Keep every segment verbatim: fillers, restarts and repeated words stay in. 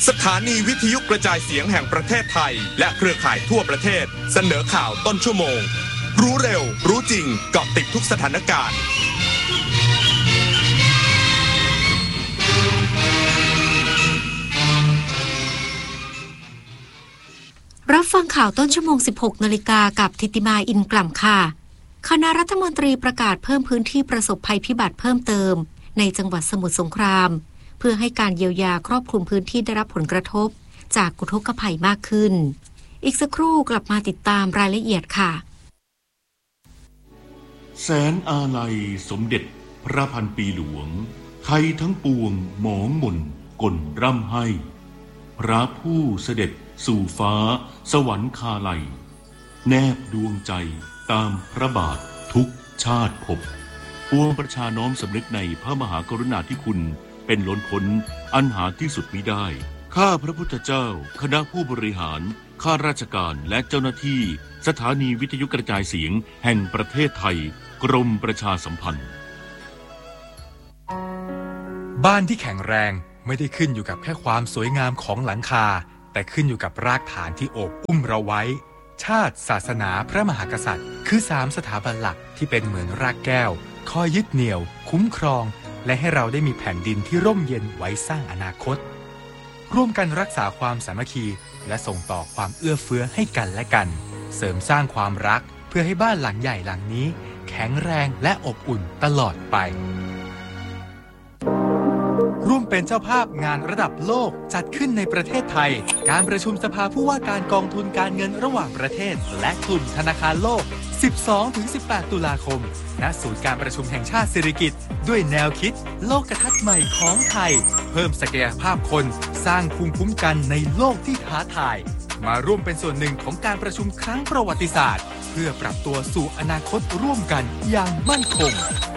สถานีวิทยุกระจายเสียงแห่งประเทศไทยและเครือข่ายทั่วประเทศเสนอข่าวต้นชั่วโมงรู้เร็วรู้จริงเกาะติดทุกสถานการณ์รับฟังข่าวต้นชั่วโมง สิบหกนาฬิกา กับทิติมาอินกล่ำค่ะคณะรัฐมนตรีประกาศเพิ่มพื้นที่ประสบภัยพิบัติเพิ่มเติมในจังหวัดสมุทรสงครามเพื่อให้การเยียวยาครอบคลุมพื้นที่ได้รับผลกระทบจากอุทกภัยมากขึ้นอีกสักครู่กลับมาติดตามรายละเอียดค่ะแสนอาลัยสมเด็จพระพันปีหลวงไทยทั้งปวงหมองหม่นกลร่ำให้พระผู้เสด็จสู่ฟ้าสวรรคาลัยแนบดวงใจตามพระบาททุกชาติภพปวงประชาน้อมสำนึกในพระมหากรุณาธิคุณเป็นล้นพ้นอันหาที่สุดมิได้ข้าพระพุทธเจ้าคณะผู้บริหารข้าราชการและเจ้าหน้าที่สถานีวิทยุกระจายเสียงแห่งประเทศไทยกรมประชาสัมพันธ์บ้านที่แข็งแรงไม่ได้ขึ้นอยู่กับแค่ความสวยงามของหลังคาแต่ขึ้นอยู่กับรากฐานที่โอบอุ้มเราไว้ชาติศาสนาพระมหากษัตริย์คือสามสถาบันหลักที่เป็นเหมือนรากแก้วคอยยึดเหนี่ยวคุ้มครองและให้เราได้มีแผ่นดินที่ร่มเย็นไว้สร้างอนาคตร่วมกันรักษาความสามัคคีและส่งต่อความเอื้อเฟื้อให้กันและกันเสริมสร้างความรักเพื่อให้บ้านหลังใหญ่หลังนี้แข็งแรงและอบอุ่นตลอดไปร่วมเป็นเจ้าภาพงานระดับโลกจัดขึ้นในประเทศไทยการประชุมสภาผู้ว่าการกองทุนการเงินระหว่างประเทศและกลุ่มธนาคารโลก สิบสองถึงสิบแปด ตุลาคมณศูนย์การประชุมแห่งชาติสิริกิติ์ด้วยแนวคิดโลกทัศน์ใหม่ของไทยเพิ่มศักยภาพคนสร้างภูมิคุ้มกันในโลกที่ท้าทายมาร่วมเป็นส่วนหนึ่งของการประชุมครั้งประวัติศาสตร์เพื่อปรับตัวสู่อนาคตร่วมกันอย่างมั่นคง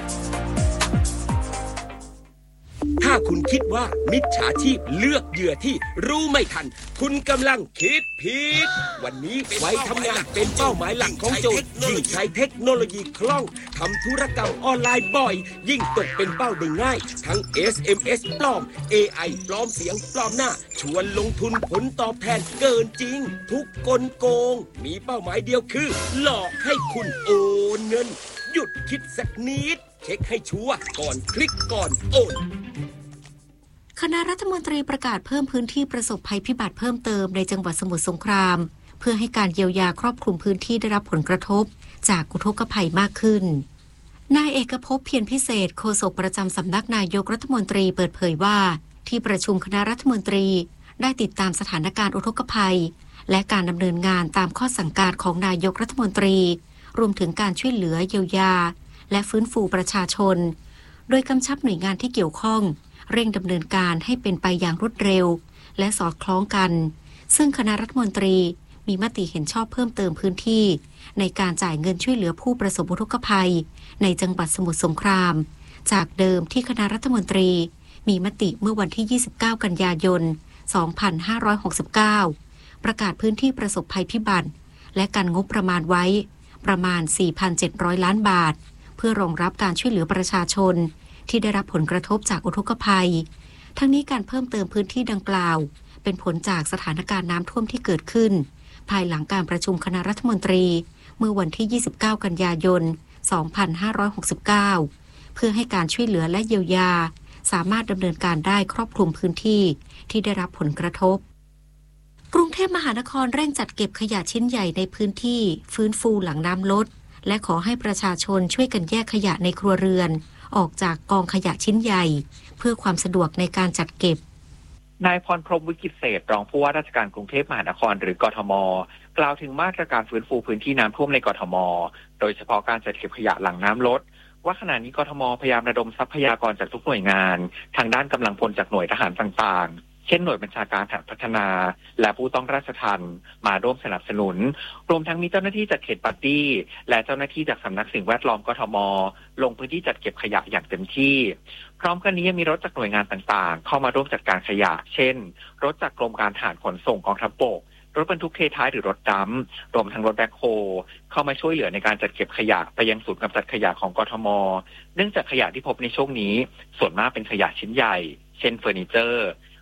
ถ้าคุณคิดว่ามิจฉาชีพเลือกเหยื่อที่รู้ไม่ทันคุณกำลังคิดผิดวันนี้ไว้ทำงานเป็นเป้าหมายหลักของโจรยิ่งใช้เทคโนโลยีคล่องทำธุรกรรมออนไลน์บ่อยยิ่งตกเป็นเป้าได้ง่ายทั้ง เอส เอ็ม เอส ปลอม เอ ไอ ปลอมเสียงปลอมหน้าชวนลงทุนผลตอบแทนเกินจริงทุกกลโกงมีเป้าหมายเดียวคือหลอกให้คุณโอนเงินหยุดคิดสักนิดเช็คให้ชัวร์ก่อนคลิกก่อนโอนคณะรัฐมนตรีประกาศเพิ่มพื้นที่ประสบภัยพิบัติเพิ่มเติมในจังหวัดสมุทรสงครามเพื่อให้การเยียวยาครอบคลุมพื้นที่ได้รับผลกระทบจากอุทกภัยมากขึ้นนายเอกภพเพียรพิเศษโฆษกประจำสำนักนายกรัฐมนตรีเปิดเผยว่าที่ประชุมคณะรัฐมนตรีได้ติดตามสถานการณ์อุทกภัยและการดำเนินงานตามข้อสั่งการของนายกรัฐมนตรีรวมถึงการช่วยเหลือเยียวยาและฟื้นฟูประชาชนโดยกำชับหน่วยงานที่เกี่ยวข้องเร่งดำเนินการให้เป็นไปอย่างรวดเร็วและสอดคล้องกันซึ่งคณะรัฐมนตรีมีมติเห็นชอบเพิ่มเติมพื้นที่ในการจ่ายเงินช่วยเหลือผู้ประสบอุทกภัยในจังหวัดสมุทรสงครามจากเดิมที่คณะรัฐมนตรีมีมติเมื่อวันที่ยี่สิบเก้ากันยายนสองพันห้าร้อยหกสิบเก้าประกาศพื้นที่ประสบภัยพิบัติและการงบประมาณไว้ประมาณ สี่พันเจ็ดร้อย ล้านบาทเพื่อรองรับการช่วยเหลือประชาชนที่ได้รับผลกระทบจากอุทกภัยทั้งนี้การเพิ่มเติมพื้นที่ดังกล่าวเป็นผลจากสถานการณ์น้ำท่วมที่เกิดขึ้นภายหลังการประชุมคณะรัฐมนตรีเมื่อวันที่ยี่สิบเก้ากันยายนสองพันห้าร้อยหกสิบเก้าเพื่อให้การช่วยเหลือและเยียวยาสามารถดำเนินการได้ครอบคลุมพื้นที่ที่ได้รับผลกระทบกรุงเทพมหานครเร่งจัดเก็บขยะชิ้นใหญ่ในพื้นที่ฟื้นฟูหลังน้ำลดและขอให้ประชาชนช่วยกันแยกขยะในครัวเรือนออกจากกองขยะชิ้นใหญ่เพื่อความสะดวกในการจัดเก็บนายพรพรหมวิกิตเศษรองผู้ว่าราชการกรุงเทพมหานครหรือกทมกล่าวถึงมาตรการฟื้นฟูพื้นที่น้ำท่วมในกทมโดยเฉพาะการจัดเก็บขยะหลังน้ำลดว่าขณะนี้กทมพยายามระดมทรัพยากรจากทุกหน่วยงานทางด้านกำลังพลจากหน่วยทหารต่างๆเช่นหน่วยบัญชาการฐานพัฒนาและผู้ต้องราชทัณฑ์มาร่วมสนับสนุนรวมทั้งมีเจ้าหน้าที่จากเขตปาร์ตี้และเจ้าหน้าที่จากสำนักสิ่งแวดล้อมกทมลงพื้นที่จัดเก็บขยะอย่างเต็มที่พร้อมกันนี้ยังมีรถจากหน่วยงานต่างๆเข้ามาร่วมจัดการขยะเช่นรถจากกรมการทหารขนส่งกองทัพบกรถบรรทุกเทท้ายหรือรถดัมป์รวมทั้งรถแบ็คโฮเข้ามาช่วยเหลือในการจัดเก็บขยะไปยังศูนย์กำจัดขยะของกทมเนื่องจากขยะที่พบในช่วงนี้ส่วนมากเป็นขยะชิ้นใหญ่เช่นเฟอร์นิเจอร์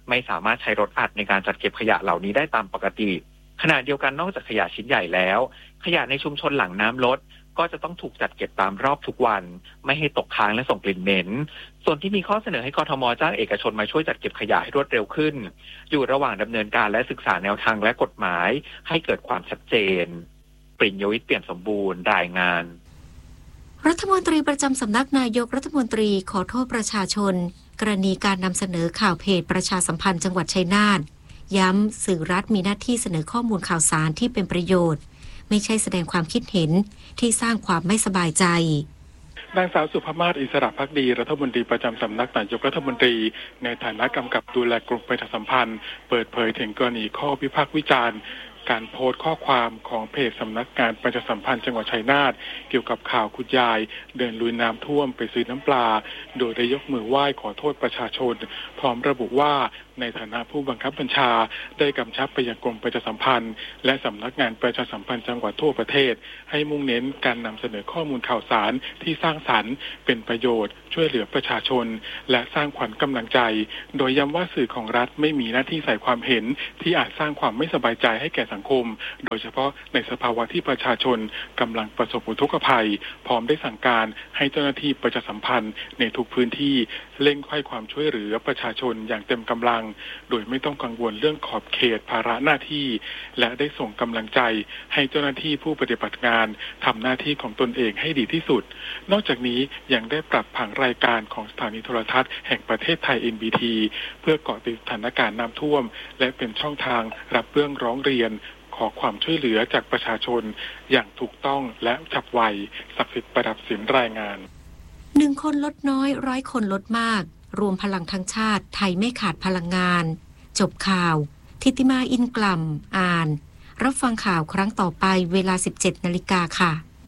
ไม่สามารถใช้รถอัดในการจัดเก็บขยะเหล่านี้ได้ตามปกติขณะเดียวกันนอกจากขยะชิ้นใหญ่แล้วขยะในชุมชนหลังน้ำลดก็จะต้องถูกจัดเก็บตามรอบทุกวันไม่ให้ตกค้างและส่งกลิ่นเหม็นส่วนที่มีข้อเสนอให้กทมจ้างเอกชนมาช่วยจัดเก็บขยะให้รวดเร็วขึ้นอยู่ระหว่างดำเนินการและศึกษาแนวทางและกฎหมายให้เกิดความชัดเจนปริญญวิทย์เปี่ยมสมบูรณ์รายงานรัฐมนตรีประจำสำนักนายกรัฐมนตรีขอโทษประชาชนกรณีการนำเสนอข่าวเพจประชาสัมพันธ์จังหวัดชัยนาทย้ำสื่อรัฐมีหน้าที่เสนอข้อมูลข่าวสารที่เป็นประโยชน์ไม่ใช่แสดงความคิดเห็นที่สร้างความไม่สบายใจนางสาวสุภมาศอิสระภักดีรัฐมนตรีประจำสำนักนายกรัฐมนตรีในฐานะกำกับดูแลกรมประชาสัมพันธ์เปิดเผยถึงกรณีข้อวิพากษ์วิจารณ์การโพสต์ข้อความของเพจสำนักงานประชาสัมพันธ์จังหวัดชัยนาทเกี่ยวกับข่าวคุณยายเดินลุยน้ำท่วมไปซื้อน้ำปลาโดยได้ยกมือไหว้ขอโทษประชาชนพร้อมระบุว่าในฐานะผู้บังคับบัญชาได้กำชับไปยังกรมประชาสัมพันธ์และสำนักงานประชาสัมพันธ์จังหวัดทั่วประเทศให้มุ่งเน้นการนำเสนอข้อมูลข่าวสารที่สร้างสรรค์เป็นประโยชน์ช่วยเหลือประชาชนและสร้างขวัญกำลังใจโดยย้ำว่าสื่อของรัฐไม่มีหน้าที่ใส่ความเห็นที่อาจสร้างความไม่สบายใจให้แก่สังคมโดยเฉพาะในสภาวะที่ประชาชนกำลังประสบอุทกภัยพร้อมได้สั่งการให้เจ้าหน้าที่ประชาสัมพันธ์ในทุกพื้นที่เร่งให้ความช่วยเหลือประชาชนอย่างเต็มกำลังโดยไม่ต้องกังวลเรื่องขอบเขตภาระหน้าที่และได้ส่งกำลังใจให้เจ้าหน้าที่ผู้ปฏิบัติงานทำหน้าที่ของตนเองให้ดีที่สุดนอกจากนี้ยังได้ปรับผังรายการของสถานีโทรทัศน์แห่งประเทศไทย เอ็น บี ที เพื่อเกาะติดสถานการณ์น้ำท่วมและเป็นช่องทางรับเรื่องร้องเรียนขอความช่วยเหลือจากประชาชนอย่างถูกต้องและฉับไวศักดิ์สิทธิ์ประดับสินรายงานหนึ่งคนลดน้อยร้อยคนลดมากรวมพลังทั้งชาติไทยไม่ขาดพลังงานจบข่าวทิติมาอินกล่ำอ่านรับฟังข่าวครั้งต่อไปเวลา สิบเจ็ดนาฬิกาค่ะ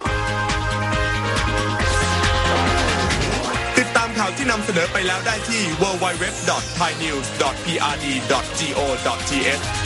ติดตามข่าวที่นำเสนอไปแล้วได้ที่ ดับเบิลยู ดับเบิลยู ดับเบิลยู ดอท ไทยนิวส์ ดอท พี อาร์ ดี ดอท จี โอ ดอท ที เอช